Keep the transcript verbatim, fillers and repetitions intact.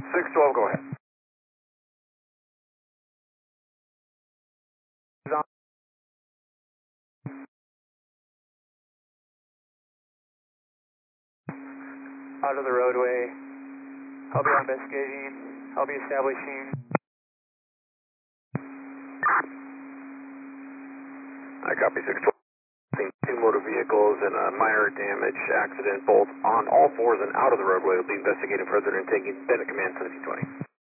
six twelve, go ahead. Out of the roadway. I'll be investigating. I'll be establishing. I copy six twelve. Seen two motor vehicles and a minor damage accident, both on all fours and out of the roadway. We'll be investigating further and taking Bennett Command seventeen twenty.